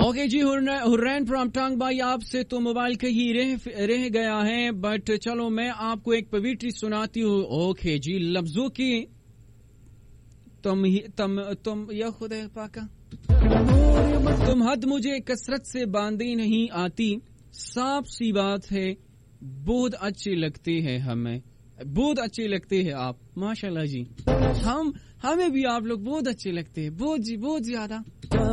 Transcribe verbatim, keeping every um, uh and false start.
Okay ji, हुर्रैन from टंग भाई, आपसे तो मोबाइल कहीं रह रह गया है, बट चलो मैं आपको एक पोएट्री सुनाती हूँ। ओके जी, लफ्जों की तुम ही तुम तुम या खुदा पाका तुम हद मुझे कसरत से बांधी नहीं आती, साफ सी बात है बहुत अच्छी लगती है, हमें बहुत अच्छे लगते हैं आप, माशाल्लाह जी। हम हमें भी आप लोग बहुत अच्छे लगते हैं, बहुत जी बहुत ज्यादा।